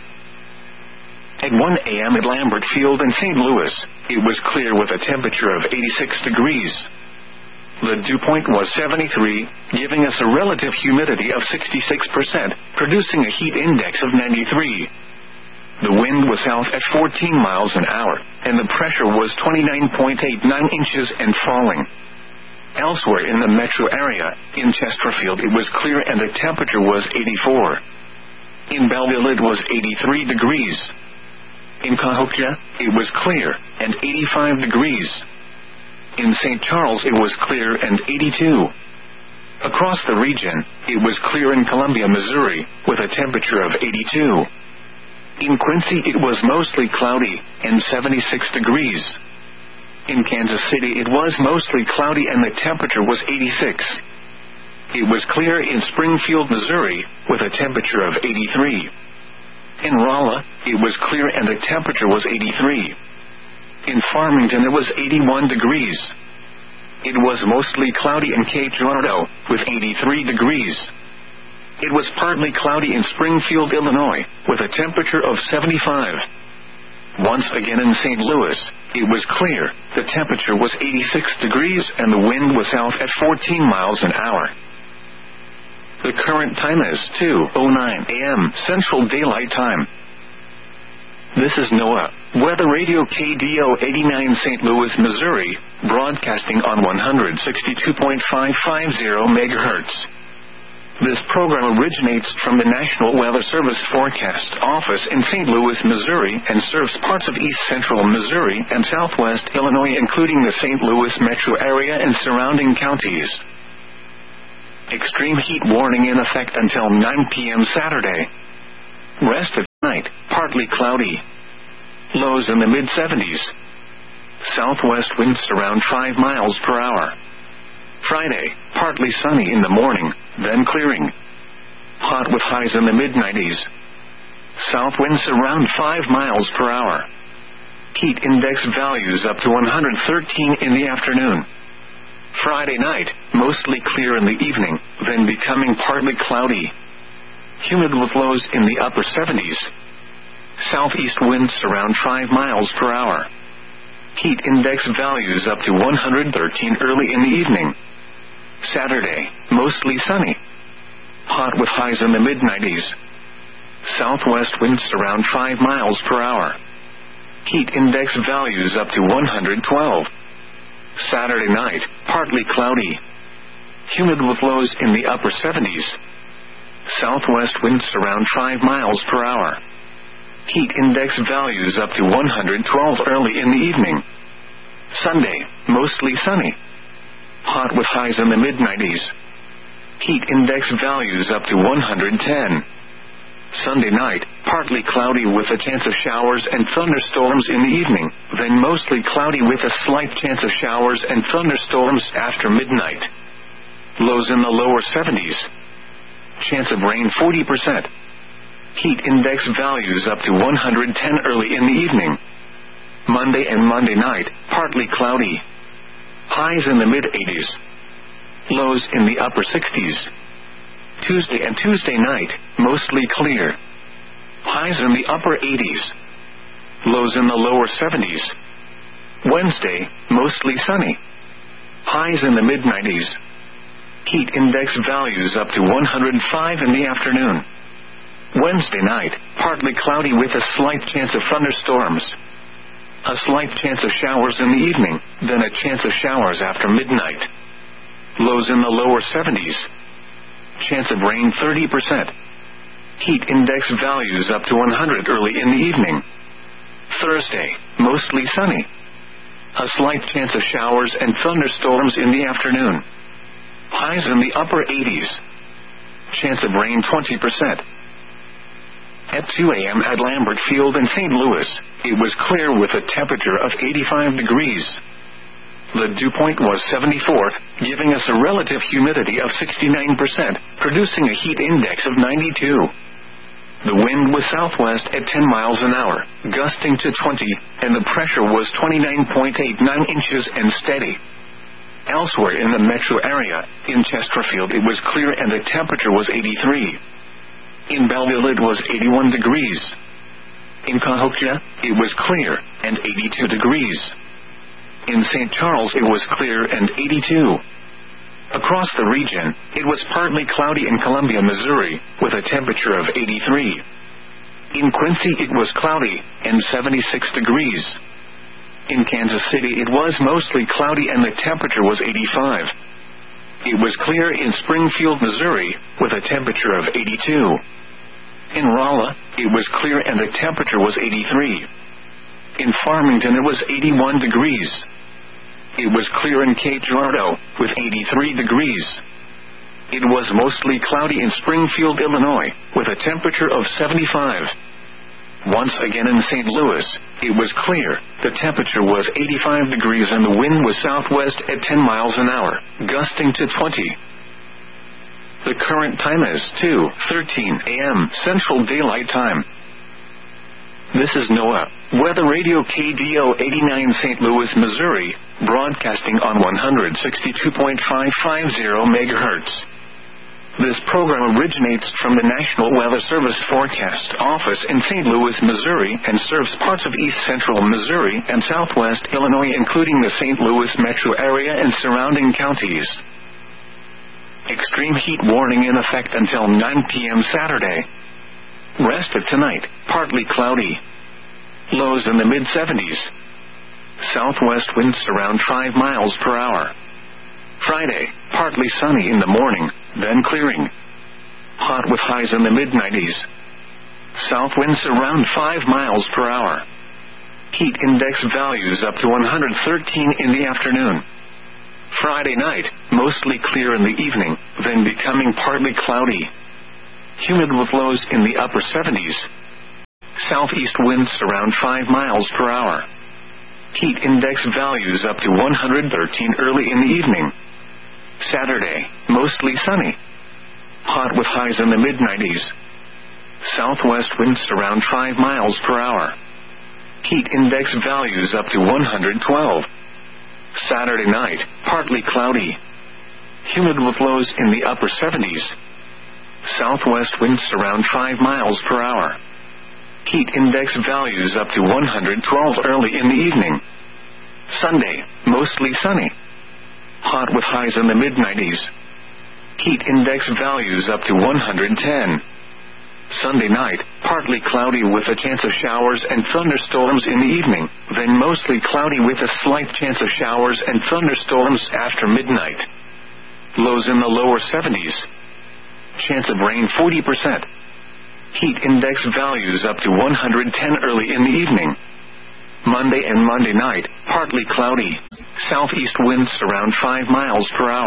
At one a m at Lambert Field in Saint Louis, it was clear with a temperature of eighty-six degrees. The dew point was seventy-three, giving us a relative humidity of sixty-six percent, producing a heat index of ninety-three. The wind was south at fourteen miles an hour, and the pressure was twenty-nine point eight nine inches and falling. Elsewhere in the metro area, in Chesterfield it was clear and the temperature was eighty-four. In Belleville it was eighty-three degrees. In Cahokia, it was clear and eighty-five degrees. In Saint Charles it was clear and eighty-two. Across the region, it was clear in Columbia, Missouri, with a temperature of eighty-two. In Quincy it was mostly cloudy and seventy-six degrees. In Kansas City it was mostly cloudy and the temperature was eighty-six. It was clear in Springfield, Missouri, with a temperature of eighty-three. In Rolla, it was clear and the temperature was eighty-three. In Farmington it was eighty-one degrees. It was mostly cloudy in Cape Girardeau, with eighty-three degrees. It was partly cloudy in Springfield, Illinois, with a temperature of seventy-five. Once again in Saint Louis, it was clear, the temperature was eighty-six degrees and the wind was south at fourteen miles an hour. The current time is two oh nine a m Central Daylight Time. This is NOAA Weather Radio K D O eighty-nine Saint Louis, Missouri, broadcasting on one sixty-two point five five zero megahertz. This program originates from the National Weather Service Forecast Office in Saint Louis, Missouri, and serves parts of east central Missouri and southwest Illinois, including the Saint Louis metro area and surrounding counties. Extreme heat warning in effect until nine p m Saturday. Rest of Night, partly cloudy. Lows in the mid seventies. Southwest winds around five miles per hour. Friday, partly sunny in the morning, then clearing. Hot with highs in the mid nineties. South winds around five miles per hour. Heat index values up to one hundred thirteen in the afternoon. Friday night, mostly clear in the evening, then becoming partly cloudy. Humid with lows in the upper seventies. Southeast winds around five miles per hour. Heat index values up to one hundred thirteen early in the evening. Saturday, mostly sunny. Hot with highs in the mid nineties. Southwest winds around five miles per hour. Heat index values up to one hundred twelve. Saturday night, partly cloudy. Humid with lows in the upper seventies. Southwest winds around five miles per hour. Heat index values up to one hundred twelve early in the evening. Sunday, mostly sunny. Hot with highs in the mid nineties. Heat index values up to one hundred ten. Sunday night, partly cloudy with a chance of showers and thunderstorms in the evening, then mostly cloudy with a slight chance of showers and thunderstorms after midnight. Lows in the lower seventies. Chance of rain forty percent. Heat index values up to one hundred ten early in the evening. Monday and Monday night, partly cloudy. Highs in the mid eighties. Lows in the upper sixties. Tuesday and Tuesday night, mostly clear. Highs in the upper eighties. Lows in the lower seventies. Wednesday, mostly sunny. Highs in the mid nineties. Heat index values up to one hundred five in the afternoon. Wednesday night, partly cloudy with a slight chance of thunderstorms. A slight chance of showers in the evening, then a chance of showers after midnight. Lows in the lower seventies. Chance of rain thirty percent. Heat index values up to one hundred early in the evening. Thursday, mostly sunny. A slight chance of showers and thunderstorms in the afternoon. Highs in the upper eighties. Chance of rain twenty percent. At two a.m. at Lambert Field in Saint Louis, it was clear with a temperature of eighty-five degrees. The dew point was seventy-four, giving us a relative humidity of sixty-nine percent, producing a heat index of ninety-two. The wind was southwest at ten miles an hour, gusting to twenty, and the pressure was twenty-nine point eight nine inches and steady. Elsewhere in the metro area, in Chesterfield it was clear and the temperature was eighty-three. In Belleville it was eighty-one degrees. In Cahokia, it was clear, and eighty-two degrees. In Saint Charles it was clear and eighty-two. Across the region, it was partly cloudy in Columbia, Missouri, with a temperature of eighty-three. In Quincy it was cloudy, and seventy-six degrees. In Kansas City it was mostly cloudy and the temperature was eighty-five. It was clear in Springfield, Missouri, with a temperature of eighty-two. In Rolla, it was clear and the temperature was eighty-three. In Farmington it was eighty-one degrees. It was clear in Cape Girardeau, with eighty-three degrees. It was mostly cloudy in Springfield, Illinois, with a temperature of seventy-five. Once again in Saint Louis, it was clear, the temperature was eighty-five degrees and the wind was southwest at ten miles an hour, gusting to twenty. The current time is two thirteen a.m. Central Daylight Time. This is NOAA, Weather Radio K D O eighty-nine Saint Louis, Missouri, broadcasting on one hundred sixty-two point five five zero megahertz. This program originates from the National Weather Service Forecast Office in Saint Louis, Missouri, and serves parts of east central Missouri and southwest Illinois, including the Saint Louis metro area and surrounding counties. Extreme heat warning in effect until nine p.m. Saturday. Rest of tonight, partly cloudy. Lows in the mid seventies. Southwest winds around five miles per hour. Friday, partly sunny in the morning, then clearing. Hot with highs in the mid nineties. South winds around five miles per hour. Heat index values up to one hundred thirteen in the afternoon. Friday night, mostly clear in the evening, then becoming partly cloudy. Humid with lows in the upper seventies. Southeast winds around five miles per hour. Heat index values up to one hundred thirteen early in the evening. Saturday, mostly sunny. Hot with highs in the mid nineties. Southwest winds around five miles per hour. Heat index values up to one hundred twelve. Saturday night, partly cloudy. Humid with lows in the upper seventies. Southwest winds around five miles per hour. Heat index values up to one hundred twelve early in the evening. Sunday, mostly sunny. Hot with highs in the mid nineties. Heat index values up to one hundred ten. Sunday night, partly cloudy with a chance of showers and thunderstorms in the evening, then mostly cloudy with a slight chance of showers and thunderstorms after midnight. Lows in the lower seventies. Chance of rain forty percent. Heat index values up to one hundred ten early in the evening. Monday and Monday night, partly cloudy. Southeast winds around five miles per hour.